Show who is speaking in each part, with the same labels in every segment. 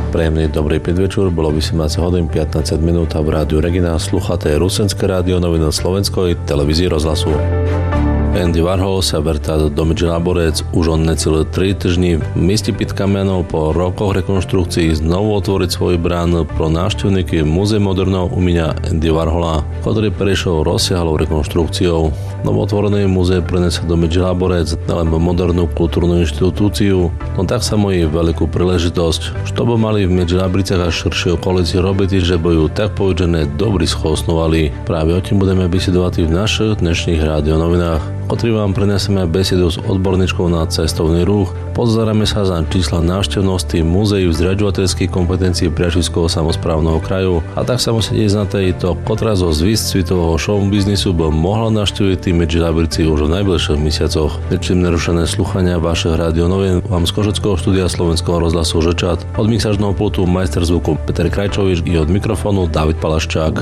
Speaker 1: Príjemný dobrý podvečer, bolo 18 hodín 15 minút a v rádiu Regina slúchate Rusenské rádio noviny Slovenskej televízii rozhlasu. Andy Warhol sa vrtá do domy Laborec už on necelé 3 týždni. Místi pід kamenov po rokoch rekonštrukcií znovu otvoriť svoj brán pro návštevníky Múzea moderného umenia Andy Warhola, ktorý prešiel rozsiahlou rekonštrukciou. Novotvorené múzeum prinesie do Laborec nielen modernú kultúrnu inštitúciu, no tak samo i veľkú príležitosť, čo by mali v Labricach a širšie okolici robiť, že by ju tak povedané dobrí schosnovali. Práve o tým budeme bisedovať v našich dnešných rádionovinách, ktorý vám prinesieme besedu s odborníčkou na cestovný ruch. Pozeráme sa za čísla návštevnosti múzeí v zriaďovateľských kompetencií Priašivského samosprávneho kraju a tak sa musíte ísť na tejto, ktorá zo zvízd svetového show biznisu by mohla navštíviť tým Labrici už v najbližších mesiacoch. Nečím nerušené sluchania vašich rádionovín vám z Košeckého štúdia Slovenského rozhlasu Žečat. Od mixážneho pultu majster zvuku Peter Krajčovič i od mikrofónu David Palaščák.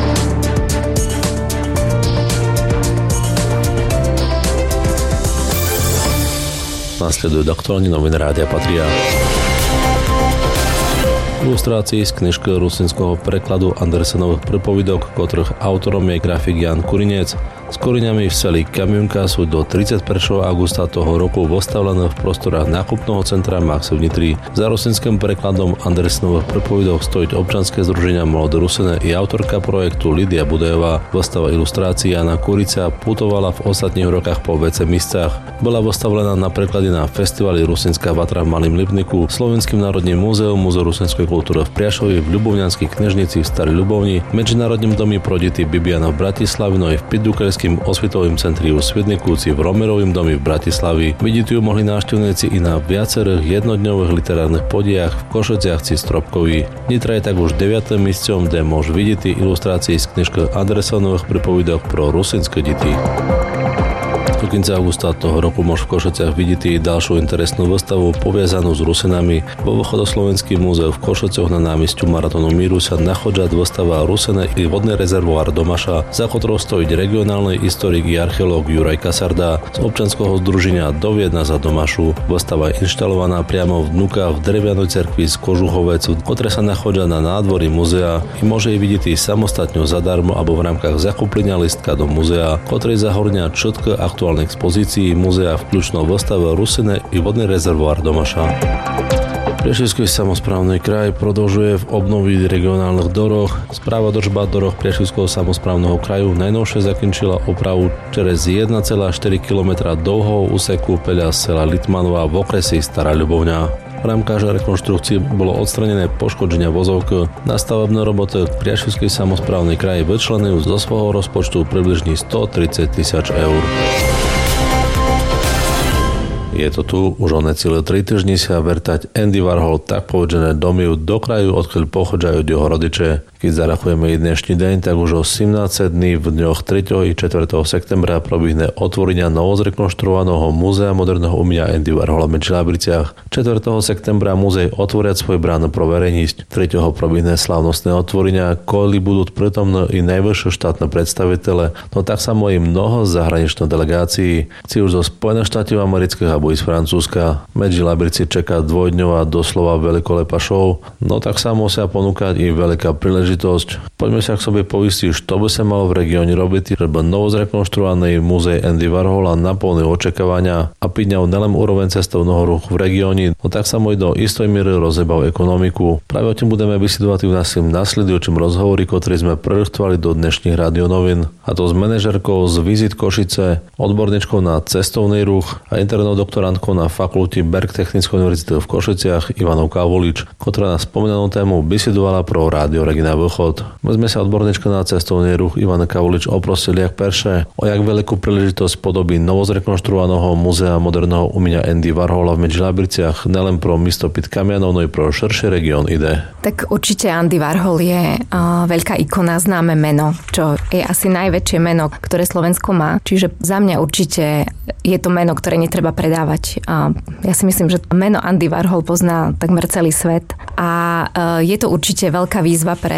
Speaker 1: Nasledujú aktuálne noviny Rádia Patria. Ilustrácií z knižky rusinského prekladu Andersenových pripovídok, ktorých autorom je grafik Jan Kurinec. S koreňami v seli Kamienka sú do 31. augusta toho roku postavlené v prostorách nákupného centra Max v Nitri. Za rusinským prekladom Andersenových pripovídok stojí občanské združenia Mladé Rusene i autorka projektu Lidia Budajová. Postava ilustrácií Jana Kurica putovala v ostatných rokoch po viacerých miestach. Bola postavená na preklade na festivali Rusinská vatra v Malým Lipniku, Slovenským národným múzeum, Múzeu rusinskej kultúry v Priašovi, v Ľubovňanskej knižnici v Starej Ľubovni, Medzinárodním domi pro deti Bibiana v Bratislavi, no i v Pidukelským osvetovým centri v Svednikúci, v Romerovým domi v Bratislavi. Vidieť ju mohli návštevníci i na viacerých jednodňových literárnych podijach v Košiciach či Stropkovi. Nitra je tak už 9. miestom, kde môže vidieť ilustrácie z knižky Andersenových pripovídok pro rusinské deti. Do konca augusta toho roku môž v Košiciach vidieť ďalšiu interesnú výstavu poviazanú s Rusinami. Vo Východoslovenským múzeu v Košicioch na námestiu Maratónu míru sa nachádza výstava Rusene i vodný rezervoár Domaša, za ktorou stojí regionálny historik i archeológ Juraj Kasarda z občanského združenia Do Viedna za Domašu. Výstava je inštalovaná priamo v Dnukách v drevenej cerkvi z Kožuchovec, ktorá sa nachádza na nádvorí múzea i môže jej vidieť samostatne zadarmo alebo v rámkach zakúplenia listka do múzea, ktorý zahŕňa všetky aktuálne expozícií múzea vključno výstava Rusene i vodný rezervoár Domaša. Prešovský samosprávny kraj prodĺžuje v obnovi regionálnych doroh. Správa držba doroh Prešovského samosprávneho kraju najnovšie zakončila opravu čez 1,4 km dlhého úseku peľa sela Litmanova v okresi Stará Ľubovňa. V rámkach rekonštrukcie bolo odstranené poškodenia vozovky. Na stavebné roboty Prešovský samosprávny kraj vyčlenil zo svojho rozpočtu približne 130 000 eur. Je to tu, už o necelé 3 týždne sa vrtať Andy Warhol tak povedané domov do kraju, odkiaľ pochádzajú jeho rodiče. Keď zarachujeme i dnešný deň, tak už o 17 dní v dňoch 3. i 4. septembra probíhne otvorenia novozrekonštruovaného Múzea moderného umenia Andy Warhola v Labriciach. 4. septembra múzej otvoria svoje brány pro verejnosť. 3. probíhne slávnostné otvorenia, koľi budú prítomné i najvyššie štátne predstavitele, no tak samo i mnoho zahraničných delegácií, či už zo Spojených štátov amerických alebo i z Francúzska. Medzi Labrici čaká dvojdňová doslova veľkolepá show, no tak sa musia ponúkať i veľká príležitosť. Poďme sa k sebe poistiť, čo by sa malo v regióne robiť, že by novozrekonštruovaný múzej Andy Warhola naplnil očakávania a pridňal nielen úroveň cestovného ruchu v regióne, no tak sa môj do istej miery rozebal ekonomiku. Práve o tým budeme bisedovať v našom nasledujúcom rozhovori, ktorý sme projektovali do dnešných rádionovín, a to s manažerkou z Visit Košice, odborníčkou na cestovný ruch a internou doktorantkou na fakulte Berg Technickej univerzity v Košiciach Ivanou Kavolič, ktorá na spomínanú tému bisedovala pro rádio Regina Východ. My sme sa odborníčka na cestovný ruch Ivana Kavolič oprosili jak perše, o jak veľkú príležitosť podoby novozrekonštruovaného múzea moderného umenia Andy Warhola v Labriciach nielen pro miesto pід Kamienov, no i pro širší región ide.
Speaker 2: Tak určite Andy Warhol je veľká ikona, známe meno, čo je asi najväčšie meno, ktoré Slovensko má. Čiže za mňa určite je to meno, ktoré netreba predávať. Ja si myslím, že meno Andy Warhol pozná takmer celý svet a je to určite veľká výzva pre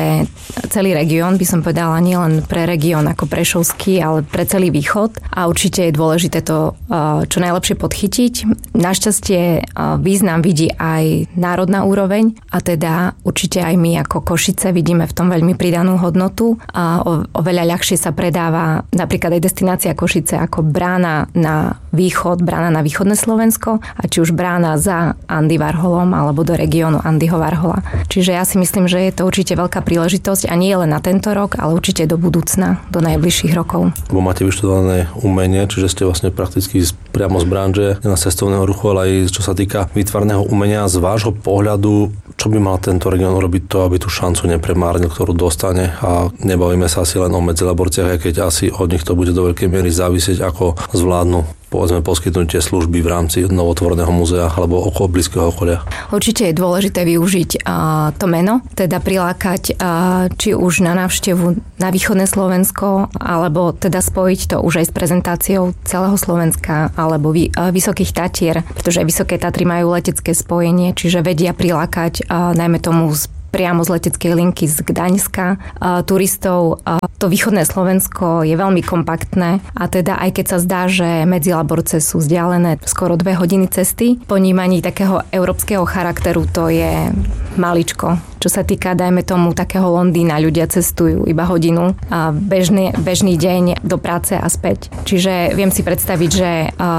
Speaker 2: celý región, by som povedala, nielen pre región ako Prešovský, ale pre celý východ a určite je dôležité to čo najlepšie podchytiť. Našťastie význam vidí aj národná úroveň a teda určite aj my ako Košice vidíme v tom veľmi pridanú hodnotu a oveľa ľahšie sa predáva napríklad aj destinácia Košice ako brána na východ, brána na východné Slovensko a či už brána za Andy Warholom alebo do regiónu Andyho Warhola. Čiže ja si myslím, že je to určite veľká príležitosť a nie len na tento rok, ale určite do budúcna, do najbližších rokov.
Speaker 1: Bo máte vyštudované umenie, čiže ste vlastne prakticky priamo z branže na cestovného ruchu, ale aj čo sa týka výtvarného umenia, z vášho pohľadu, čo by mal tento región urobiť to, aby tú šancu nepremárnil, ktorú dostane, a nebavíme sa asi len o medzilaborciach, aj keď asi od nich to bude do veľkej miery závisieť, ako zvládnu povedzme poskytnutie služby v rámci novotvorného múzea alebo blízkeho okolia.
Speaker 2: Určite je dôležité využiť to meno, teda prilákať či už na návštevu na východné Slovensko, alebo teda spojiť to už aj s prezentáciou celého Slovenska alebo Vysokých Tatier, pretože aj Vysoké Tatry majú letecké spojenie, čiže vedia prilákať najmä tomu priamo z leteckej linky z Gdaňska turistov. To východné Slovensko je veľmi kompaktné a teda aj keď sa zdá, že medzilaborce sú vzdialené skoro 2 hodiny cesty, ponímaní takého európskeho charakteru to je maličko. Čo sa týka, dajme tomu, takého Londýna, ľudia cestujú iba hodinu a bežný deň do práce a späť. Čiže viem si predstaviť, že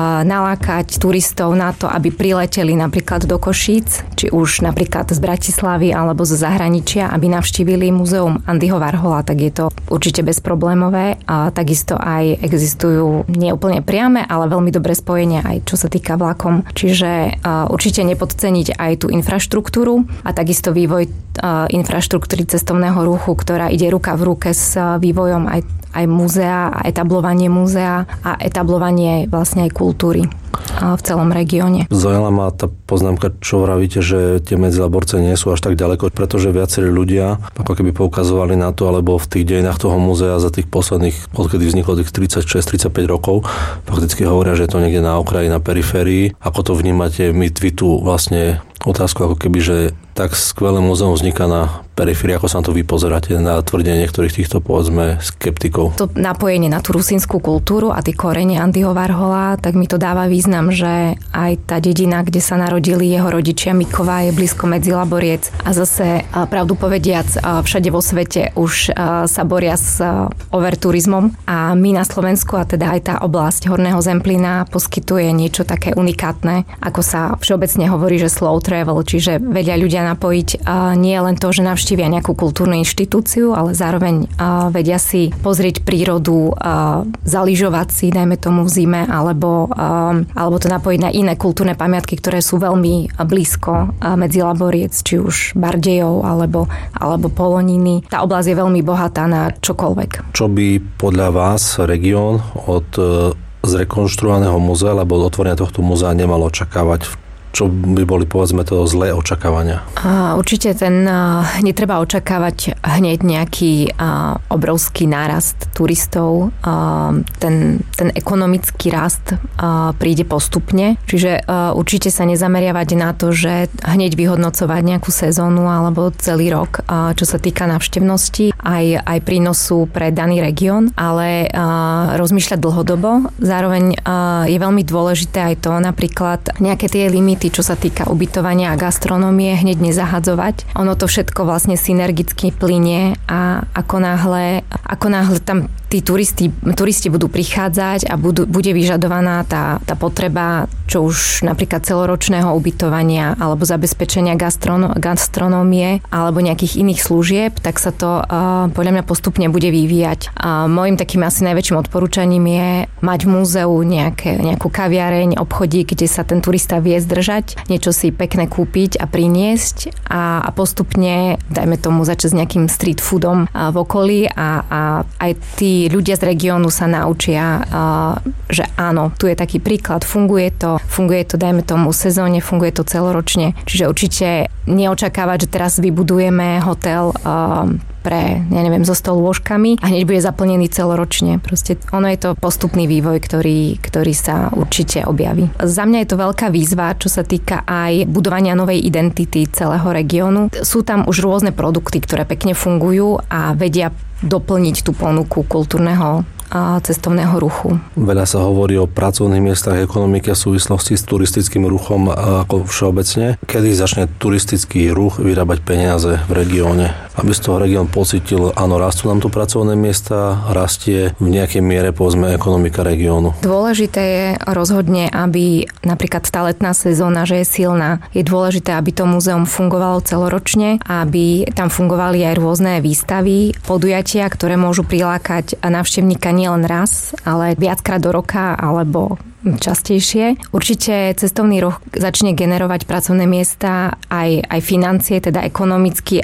Speaker 2: nalákať turistov na to, aby prileteli napríklad do Košíc, či už napríklad z Bratislavy alebo zo zahraničia, aby navštívili múzeum Andyho Warhola, tak je to určite bezproblémové a takisto aj existujú neúplne priame, ale veľmi dobré spojenia aj čo sa týka vlakom. Čiže určite nepodceniť aj tú infraštruktúru a takisto vývoj infraštruktúry cestovného ruchu, ktorá ide ruka v ruke s vývojom aj múzea a etablovanie múzea a etablovanie vlastne aj kultúry v celom regióne.
Speaker 1: Zaujala ma tá poznámka, čo vravíte, že tie medzilaborce nie sú až tak ďaleko, pretože viacerí ľudia ako keby poukazovali na to, alebo v tých dejinách toho múzea za tých posledných, odkedy vzniklo tých 36-35 rokov, fakticky hovoria, že je to niekde na okraji, na periférii. Ako to vnímate? My tu vlastne otázku, ako keby, že tak skvelé múzeum vzniká na periférii, ako sa na to vy pozeráte, na tvrdenie niektorých týchto, povedzme, skeptikov.
Speaker 2: To napojenie na tú rusínskú kultúru a tie korene Andyho Warhola, tak mi to dáva význam, že aj tá dedina, kde sa narodili jeho rodičia, Miková, je blízko Medzilaboriec a zase, pravdu povediac, všade vo svete už sa boria s overturizmom a my na Slovensku, a teda aj tá oblasť Horného Zemplína poskytuje niečo také unikátne, ako sa všeobecne hovorí, že slow travel, čiže vedia ľudia napojiť nie len to, že navštívia nejakú kultúrnu inštitúciu, ale zároveň vedia si pozrieť prírodu, zaližovať si, dajme tomu v zime, alebo to napojiť na iné kultúrne pamiatky, ktoré sú veľmi blízko Medzilaboriec, či už Bardejov, alebo Poloniny. Tá oblasť je veľmi bohatá na čokoľvek. Čo
Speaker 1: by podľa vás región od zrekonštruovaného múzea alebo od otvorenia tohto múzea nemal očakávať? Čo by boli, povedzme, to zlé očakávania?
Speaker 2: Určite netreba očakávať hneď nejaký obrovský nárast turistov. Ten ekonomický rast príde postupne. Čiže určite sa nezameriavať na to, že hneď vyhodnocovať nejakú sezónu alebo celý rok, čo sa týka návštevnosti, aj prínosu pre daný región, ale rozmýšľať dlhodobo. Zároveň je veľmi dôležité aj to, napríklad nejaké tie limity, čo sa týka ubytovania a gastronómie, hneď nezahadzovať. Ono to všetko vlastne synergicky plynie a ako náhle tam tí turisti budú prichádzať a bude vyžadovaná tá potreba, čo už napríklad celoročného ubytovania alebo zabezpečenia gastronómie alebo nejakých iných služieb, tak sa to podľa mňa postupne bude vyvíjať. Mojím takým asi najväčším odporúčaním je mať v múzeu nejakú kaviareň, obchodík, kde sa ten turista vie zdržať, niečo si pekné kúpiť a priniesť a postupne, dajme tomu, začať s nejakým street foodom v okolí a aj tí ľudia z regiónu sa naučia, že áno, tu je taký príklad, funguje to, dajme tomu, sezóne, funguje to celoročne. Čiže určite neočakávať, že teraz vybudujeme hotel pre, so 100 lôžkami a hneď bude zaplnený celoročne. Proste ono je to postupný vývoj, ktorý sa určite objaví. Za mňa je to veľká výzva, čo sa týka aj budovania novej identity celého regiónu. Sú tam už rôzne produkty, ktoré pekne fungujú a vedia doplniť tú ponuku kultúrneho a cestovného ruchu.
Speaker 1: Veľa sa hovorí o pracovných miestach, ekonomike v súvislosti s turistickým ruchom ako všeobecne. Kedy začne turistický ruch vyrábať peniaze v regióne? Aby z toho región pocítil, áno, rastú nám tu pracovné miesta, rastie v nejakej miere, povedzme, ekonomika regiónu.
Speaker 2: Dôležité je rozhodne, aby napríklad tá letná sezóna, že je silná. Je dôležité, aby to múzeum fungovalo celoročne, aby tam fungovali aj rôzne výstavy, podujatia, ktoré môžu prilákať návštevníka nielen raz, ale viackrát do roka alebo častejšie. Určite cestovný ruch začne generovať pracovné miesta, aj financie, teda ekonomicky,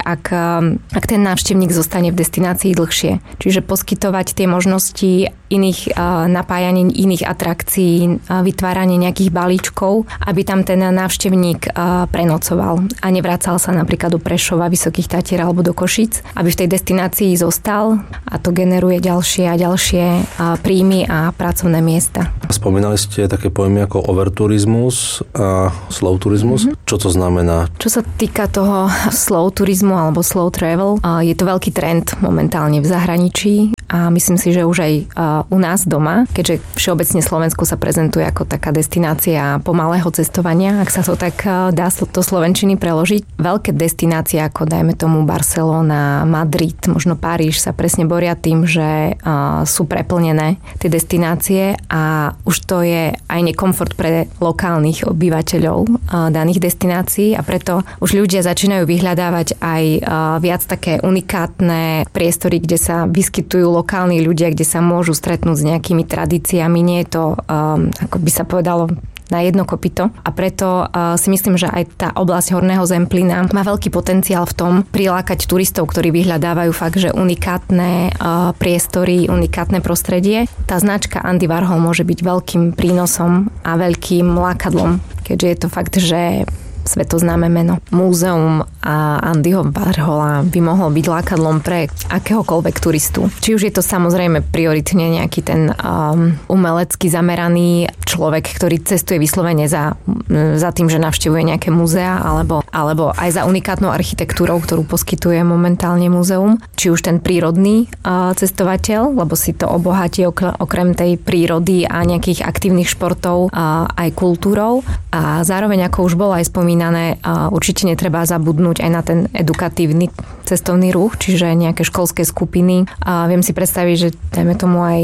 Speaker 2: ak ten návštevník zostane v destinácii dlhšie. Čiže poskytovať tie možnosti iných napájaní, iných atrakcií, vytváranie nejakých balíčkov, aby tam ten návštevník prenocoval a nevracal sa napríklad do Prešova, Vysokých Tatier alebo do Košíc, aby v tej destinácii zostal a to generuje ďalšie a ďalšie príjmy a pracovné miesta.
Speaker 1: Spomínali ste také pojmy ako overturizmus a slow turizmus. Čo to znamená?
Speaker 2: Čo sa týka toho slow turizmu alebo slow travel, je to veľký trend momentálne v zahraničí a myslím si, že už aj u nás doma, keďže všeobecne Slovensko sa prezentuje ako taká destinácia pomalého cestovania, ak sa to tak dá do slovenčiny preložiť. Veľké destinácie ako dajme tomu Barcelona, Madrid, možno Paríž sa presne boria tým, že sú preplnené tie destinácie a už to je aj nekomfort pre lokálnych obyvateľov daných destinácií a preto už ľudia začínajú vyhľadávať aj viac také unikátne priestory, kde sa vyskytujú lokálni ľudia, kde sa môžu stretnúť s nejakými tradíciami. Nie je to, ako by sa povedalo, na jedno kopyto. A preto si myslím, že aj tá oblasť Horného Zemplína má veľký potenciál v tom prilákať turistov, ktorí vyhľadávajú fakt, že unikátne priestory, unikátne prostredie. Tá značka Andy Warhol môže byť veľkým prínosom a veľkým lákadlom, keďže je to fakt, že svetoznáme meno. Múzeum Andyho Warhola by mohol byť lákadlom pre akéhokoľvek turistu. Či už je to samozrejme prioritne nejaký ten umelecky zameraný človek, ktorý cestuje vyslovene za tým, že navštevuje nejaké múzea, alebo aj za unikátnou architektúrou, ktorú poskytuje momentálne múzeum. Či už ten prírodný cestovateľ, lebo si to obohatí okrem tej prírody a nejakých aktívnych športov aj kultúrou. A zároveň, ako už bolo aj spomínané, určite netreba zabudnúť aj na ten edukatívny cestovný ruch, čiže nejaké školské skupiny. Viem si predstaviť, že dajme tomu aj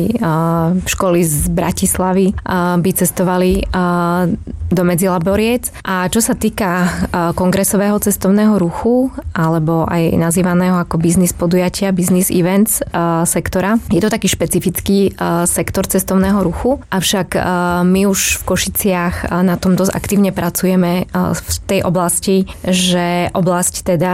Speaker 2: školy z Bratislavy by cestovali do Medzilaboriec. A čo sa týka kongresového cestovného ruchu, alebo aj nazývaného ako biznis podujatia, business events sektora, je to taký špecifický sektor cestovného ruchu, avšak my už v Košiciach na tom dosť aktívne pracujeme v tej oblasti, že oblasť teda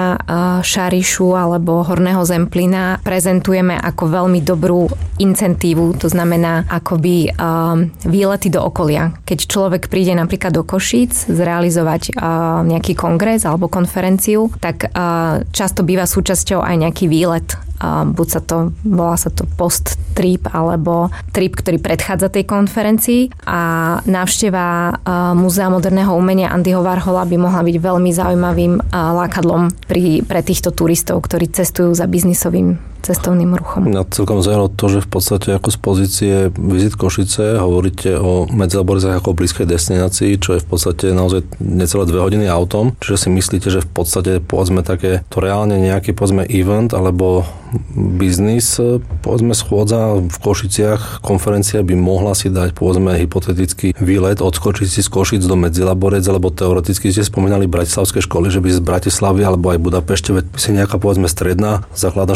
Speaker 2: Šarišu alebo Horného Zemplína prezentujeme ako veľmi dobrú incentívu, to znamená akoby výlety do okolia. Keď človek príde napríklad do Košíc zrealizovať nejaký kongres alebo konferenciu, tak často býva súčasťou aj nejaký výlet. Buď volá sa to post-trip alebo trip, ktorý predchádza tej konferencii a návšteva Múzea moderného umenia Andyho Warhola by mohla byť veľmi zaujímavým lákadlom pre týchto turistov, ktorí cestujú za biznisovým cestovným ruchom.
Speaker 1: Na celkom zaujalo to, že v podstate ako z pozície Vizit Košice hovoríte o Medzilaboriciach ako blízkej destinácii, čo je v podstate naozaj necelé 2 hodiny autom. Čiže si myslíte, že v podstate povedzme také to reálne nejaký povedzme event alebo biznis, povedzme schôdza v Košiciach, konferencia by mohla si dať povedzme hypotetický výlet, odskočiť si z Košic do Medzilaborec, alebo teoreticky ste spomínali bratislavské školy, že by z Bratislavy alebo aj Budapešte, veď by si nejaká povedzme stredná základná škola mohla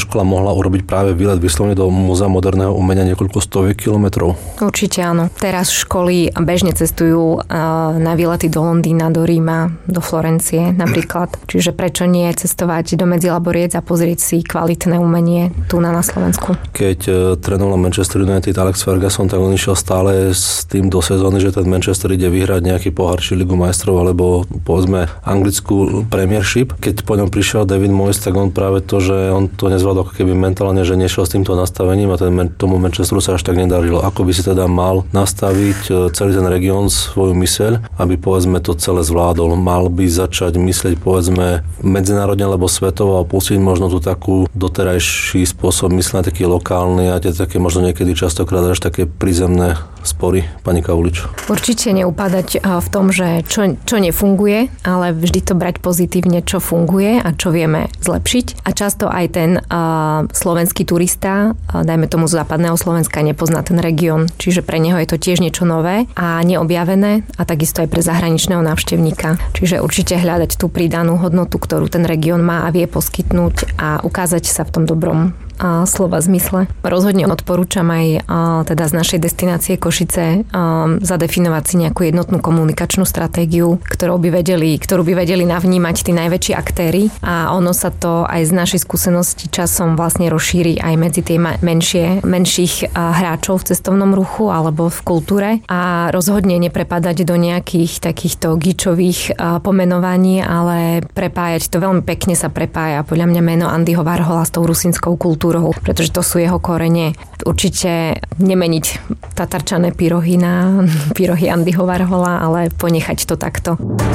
Speaker 1: mala urobiť práve výlet vyslovene do Múzea moderného umenia niekoľko stoviek kilometrov.
Speaker 2: Určite áno. Teraz školy bežne cestujú na výlety do Londýna, do Ríma, do Florencie napríklad. Čiže prečo nie cestovať do Medzilaboriec a pozrieť si kvalitné umenie tu na Slovensku.
Speaker 1: Keď trénoval Manchester United Alex Ferguson, tak on išiel stále s tým do sezóny, že ten Manchester ide vyhrať nejaký pohár či Ligu majstrov alebo povedzme anglickú Premiership. Keď po ňom prišiel David Moyes, tak on práve to, že on to nezvládol ako keby mentálne, že nešiel s týmto nastavením a tomu Manchesteru sa až tak nedarilo. Ako by si teda mal nastaviť celý ten región svoju myseľ, aby povedzme to celé zvládol. Mal by začať myslieť povedzme medzinárodne alebo svetovo a pustiť možno tú takú doterajší spôsob myslenia, taký lokálny a tie také možno niekedy častokrát až také prízemné spory, pani Kaulič.
Speaker 2: Určite neupadať v tom, že čo nefunguje, ale vždy to brať pozitívne, čo funguje a čo vieme zlepšiť. A často aj ten slovenský turista, dajme tomu z západného Slovenska, nepozná ten región. Čiže pre neho je to tiež niečo nové a neobjavené a takisto aj pre zahraničného návštevníka. Čiže určite hľadať tú pridanú hodnotu, ktorú ten región má a vie poskytnúť a ukázať sa v tom dobrom slova zmysle. Rozhodne odporúčam aj teda z našej destinácie Košice zadefinovať si nejakú jednotnú komunikačnú stratégiu, ktorú by vedeli navnímať tí najväčší aktéri a ono sa to aj z našej skúsenosti časom vlastne rozšíri aj medzi tie menších hráčov v cestovnom ruchu alebo v kultúre a rozhodne neprepadať do nejakých takýchto gíčových pomenovaní, ale prepájať to veľmi pekne sa prepája podľa mňa meno Andyho Warhola s tou rusínskou kultúrou, pretože to sú jeho korene. Určite nemeniť tatarčané pyrohy na pyrohy Andyho Warhola, ale ponechať to takto.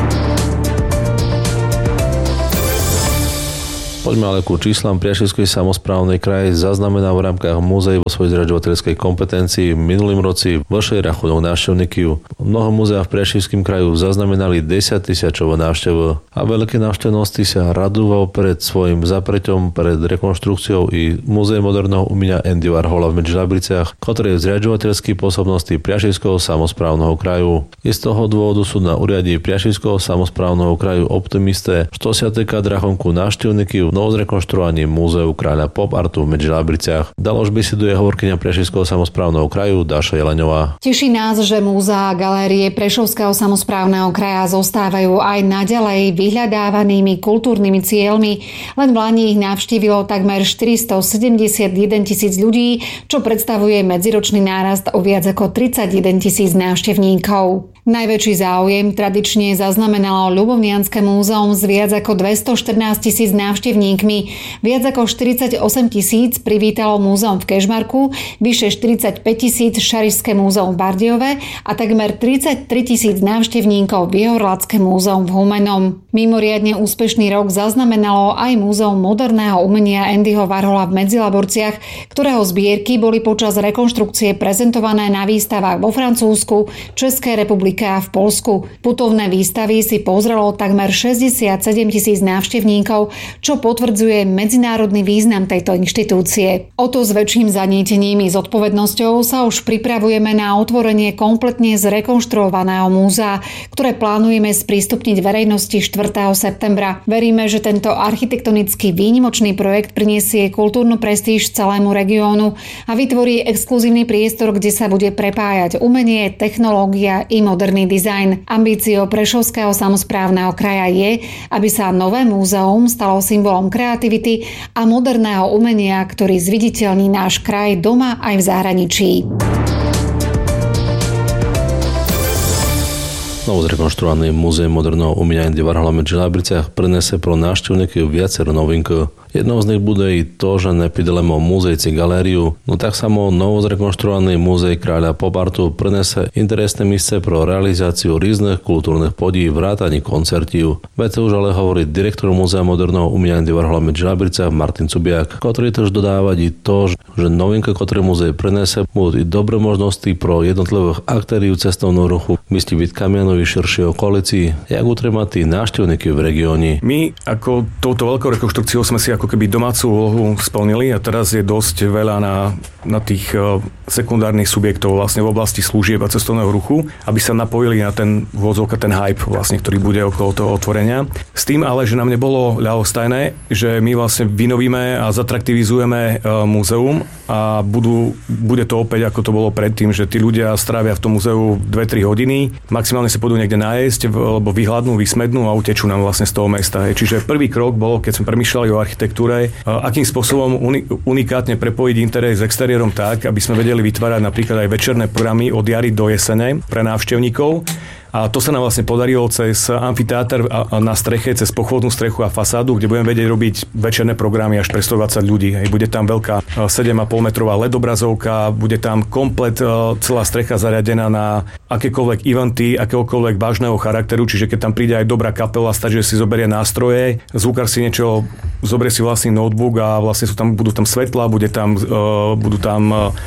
Speaker 1: Poďme ale ku číslam. Priašivský samosprávny kraj zaznamenal v rámkach múzeí vo svojej zriaďovateľskej kompetencii v minulým roci veľšej rachunok návštevníkov. Mnoho múzea v Priašivským kraju zaznamenali 10 000 návštev a veľké návštevnosti sa radoval pred svojim zapreťom pred rekonštrukciou i Múzeum moderného umenia Andy Warhola v Medzilabriciach, ktoré je v zriaďovateľskej pôsobnosti Priašivského samosprávneho kraju. I z toho dôvodu sú na úriade Priašivského samosprávneho kraju optimisté, što sa týka rachunku návštevníkov novozrekonštruovaní Múzeu kráľa pop artu v Medzilabriciach. Dalož beseduje hovorkyňa Prešovského samosprávneho kraju Dáša Jeleňová.
Speaker 3: Teší nás, že múzea a galérie Prešovského samosprávneho kraja zostávajú aj naďalej vyhľadávanými kultúrnymi cieľmi. Len v Lani ich navštívilo takmer 471 000 ľudí, čo predstavuje medziročný nárast o viac ako 31 000 návštevníkov. Najväčší záujem tradične zaznamenalo Ľubovnianske múzeum s viac ako 214 000 návštevníkmi. Viac ako 48 000 privítalo múzeum v Kežmarku, vyše 45 000 Šarišské múzeum v Bardejove a takmer 33 000 návštevníkov Vyhorlacké múzeum v Humennom. Mimoriadne úspešný rok zaznamenalo aj Múzeum moderného umenia Andyho Warhola v Medzilaborciach, ktorého zbierky boli počas rekonštrukcie prezentované na výstavách vo Francúzsku, Českej republike a v Poľsku. Putovné výstavy si pozrelo takmer 67 000 návštevníkov, čo potvrdzuje medzinárodný význam tejto inštitúcie. O to s väčším zanietením i zodpovednosťou sa už pripravujeme na otvorenie kompletne zrekonštruovaného múzea, ktoré plánujeme sprístupniť verejnosti 4. septembra. Veríme, že tento architektonicky výnimočný projekt prinesie kultúrnu prestíž celému regiónu a vytvorí exkluzívny priestor, kde sa bude prepájať umenie, technológia i moderný dizajn. Ambíciou Prešovského samosprávneho kraja je, aby sa nové múzeum stalo symbolom kreativity a moderného umenia, ktorý zviditeľní náš kraj doma aj v zahraničí.
Speaker 1: Novo zrekonštruovaný Múzeum moderného umenia Andy Warhola v Medzilabriciach prinesie pro návštevníkov viacero novinkov. Jednou z nich bude i to, že nepídelemo múzej či galériu, no tak samo novo zrekonštruovaný Múzej kráľa pop artu prinese interesné místce pro realizáciu rôznych kultúrnych podí, vrátani koncertív. Vece už ale hovorí direktor Múzea moderného umenia Andy Warhola v Medzilabriciach Martin Cubiak, ktorý tiež dodávať i to, že novinka, ktoré múzej prinese, budú i dobré možnosti pro jednotlivých aktérov cestovného ruchu, myslí byť Kamianovi širšie okolíci, jak utremať tí návštevníky v regióne.
Speaker 4: My ako touto veľkou rekonštrukciou sme si ako ako keby domácu úlohu splnili a teraz je dosť veľa na tých sekundárnych subjektov vlastne v oblasti služieb a cestovného ruchu, aby sa napojili na ten hype vlastne, ktorý bude okolo toho otvorenia. S tým ale, že nám nebolo ľahostajné, že my vlastne vynovíme a zatraktivizujeme múzeum a bude to opäť ako to bolo predtým, že tí ľudia strávia v tom múzeu 2-3 hodiny, maximálne sa pôjdu niekde nájsť, lebo vyhľadnú, vysmednú a utečú nám vlastne z toho mesta. Čiže prvý krok bolo, keď sme premýšľali o architektúre, akým spôsobom unikátne prepojiť interiér s exteriérom tak, aby sme vedeli vytvárať napríklad aj večerné programy od jary do jesene pre návštevníkov. A to sa nám vlastne podarilo cez amfiteáter na streche, cez pochodnú strechu a fasádu, kde budeme vedieť robiť večerné programy až pre 120 ľudí. Bude tam veľká 7,5 metrová LED obrazovka, bude tam komplet celá strecha zariadená na akékoľvek eventy, akéhokoľvek vážneho charakteru, čiže keď tam príde aj dobrá kapela, stačí, že si zoberie nástroje, zvukár si niečo, zoberie si vlastný notebook a vlastne budú tam svetla, budú tam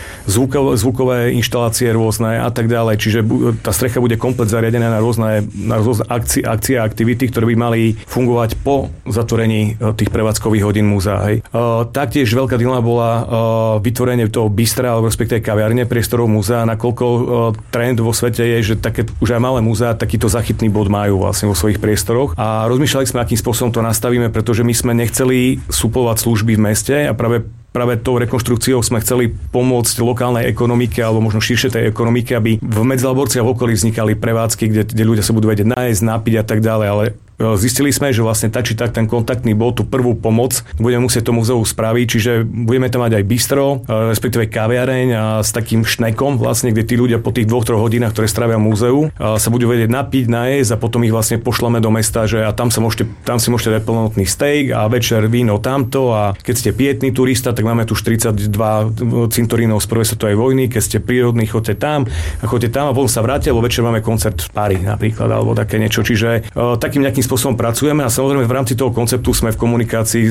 Speaker 4: zvukové inštalácie rôzne a tak ďalej, čiže tá strecha bude komplet zariadená na rôzne akcie a aktivity, ktoré by mali fungovať po zatvorení tých prevádzkových hodín múzea. Taktiež veľká dilema bola vytvorenie toho bystra, alebo respektíve kaviarne priestorov múzea, nakoľko trend vo svete je, že také už aj malé múzea takýto zachytný bod majú vlastne vo svojich priestoroch. A rozmýšľali sme, akým spôsobom to nastavíme, pretože my sme nechceli suplovať služby v meste a práve tou rekonštrukciou sme chceli pomôcť lokálnej ekonomike alebo možno širšie tej ekonomike, aby v Medzilaborci a v okolí vznikali prevádzky, kde ľudia sa budú vedieť nájsť, napiť a tak ďalej, ale zistili sme, že vlastne tak či tak ten kontaktný bod, tú prvú pomoc budeme musieť to múzeu spraviť, čiže budeme tam mať aj bistro, respektíve kaviareň a s takým šnekom vlastne, kde tí ľudia po tých 2-3 hodinách, ktoré strávia v múzeu, sa budú vedieť napiť, najesť a potom ich vlastne pošleme do mesta, že a tam si môžete dať plnohodnotný steak a večer víno tamto a keď ste pietný turista, tak máme tu 42 cintorínov z prvej svetovej vojny, keď ste prírodní, choďte tam a potom sa vráte, lebo večer máme koncert v Pári napríklad alebo také niečo, čiže takým nejakým spôsobom pracujeme a samozrejme v rámci toho konceptu sme v komunikácii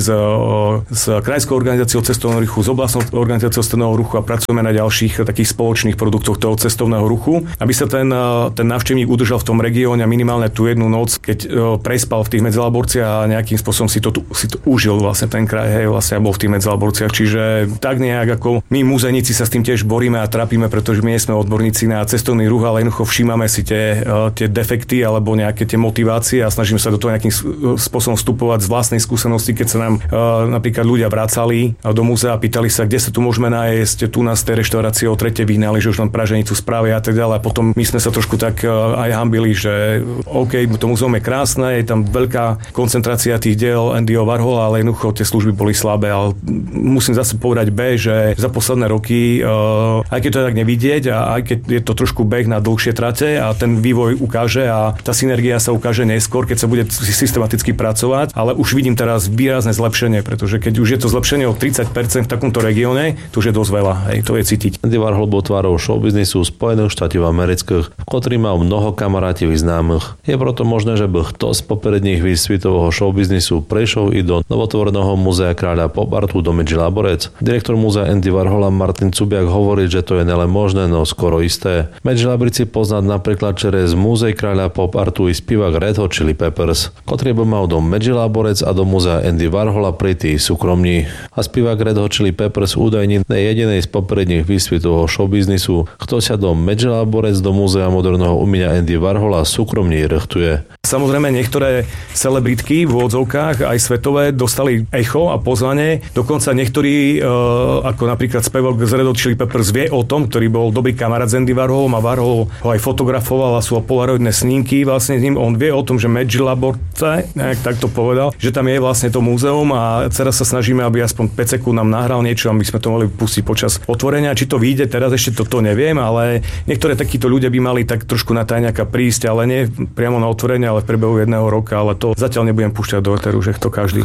Speaker 4: s krajskou organizáciou cestovného ruchu, s oblastnou organizáciou cestovného ruchu a pracujeme na ďalších takých spoločných produktoch toho cestovného ruchu, aby sa ten návštevník udržal v tom regióne a minimálne tú jednu noc, keď prespal v tých Medzilaborciach a nejakým spôsobom si to užil vlastne ten kraj, vlastne bol v tých Medzilaborciach, čiže tak nejak ako my múzeníci sa s tým tiež boríme a trápime, pretože my nie sme odborníci na cestovný ruch, ale jednoducho všímame si tie defekty alebo nejaké tie motivácie a snažíme sa do toho nejakým spôsobom vstupovať z vlastnej skúsenosti, keď sa nám napríklad ľudia vracali do múzea a pýtali sa, kde sa tu môžeme nájsť, tu nás tej reštaurácie o 3. vyhnali, že už nám praženicu spravia a tak ďalej. A potom my sme sa trošku tak aj hambili, že OK, to múzeum je krásne, je tam veľká koncentrácia tých diel Andyho Warhola, ale jednoducho tie služby boli slabé. Ale musím zase povedať že za posledné roky, aj keď to tak nevidieť a aj keď je to trošku beh na dlhšie trate a ten vývoj ukáže a tá synergia sa ukáže neskôr, keď sa bude systematicky pracovať, ale už vidím teraz výrazné zlepšenie, pretože keď už je to zlepšenie o 30% v takomto regióne, to už je dosť veľa, to je cítiť.
Speaker 1: Andy Warhol bol tvárou showbiznisu Spojených štátov amerických, v ktorý mal mnoho kamarátivých známych. Je proto možné, že by kto z popredných hviezd svetového showbiznisu prešiel i do novotvoreného múzea kráľa pop artu do Medzilaborec. Direktor múzea Andy Warhola Martin Cubiak hovorí, že to je nelen možné, no skoro isté. Medzilabrici poznať napríklad čerez múzej kráľa pop artu i spivák Red Hot Chili Peppers, ktorý by mal do Medzilaborec a do múzea Andy Warhola prejти súkromní. A spivák Red Hot Chili Peppers údajne je jedinej z popredných hviezd svetového showbiznisu, kto sa do Medzilaborec do múzea moderného umenia Andy Warhola súkromne rechtuje.
Speaker 4: Samozrejme, niektoré celebritky v odzovkách aj svetové dostali echo a pozvanie. Dokonca niektorí, ako napríklad spevák z Red Hot Chili Peppers vie o tom, ktorý bol dobrý kamarát s Andy Warholom a Warhol ho aj fotografoval a sú polaroidné snímky vlastne s ním. On vie o tom, že Medzilaborce, tak to povedal, že tam je vlastne to múzeum a teraz sa snažíme, aby aspoň 5 sekúnd nám nahral niečo, aby sme to mohli pustiť počas otvorenia. Či to vyjde teraz, ešte to neviem, ale niektoré takíto ľudia by mali tak trošku na tajňaka prísť, ale nie priamo na otvorenie, ale v priebehu 1 roka, ale to zatiaľ nebudem púšťať do eteru, že to každý.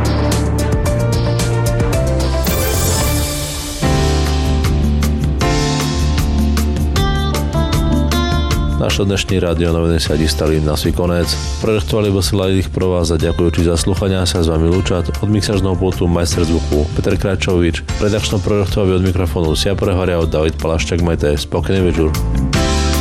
Speaker 1: Naše dnešní radionoviny sa stali na svoj konec. Projektovali vysielali ich pro vás a ďakujúci za slúchania sa s vami lúčať od mixážneho pultu majster zvuku Peter Kračovič, redakčnom projektovi od mikrofónu Sia Prehoria od David Palaščák. Majte spokojný večer.